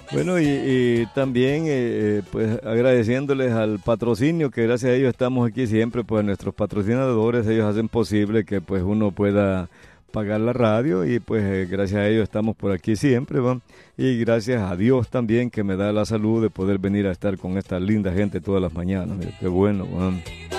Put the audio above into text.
Bueno, y también pues agradeciéndoles al patrocinio, que gracias a ellos estamos aquí siempre, pues nuestros patrocinadores, ellos hacen posible que pues uno pueda pagar la radio y pues gracias a ellos estamos por aquí siempre, ¿va? Y gracias a Dios también que me da la salud de poder venir a estar con esta linda gente todas las mañanas. Mira, qué bueno, ¿va?